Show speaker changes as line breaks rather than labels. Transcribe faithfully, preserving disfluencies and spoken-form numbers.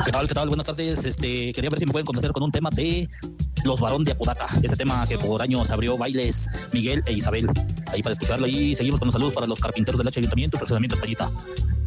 ¿Qué tal? ¿Qué tal? Buenas tardes. Este, quería ver si me pueden complacer con un tema de Los Barón de Apodaca. Ese tema que por años abrió bailes Miguel e Isabel. Ahí para escucharlo y seguimos con los saludos para los carpinteros del H Ayuntamiento, Fraccionamiento Españita.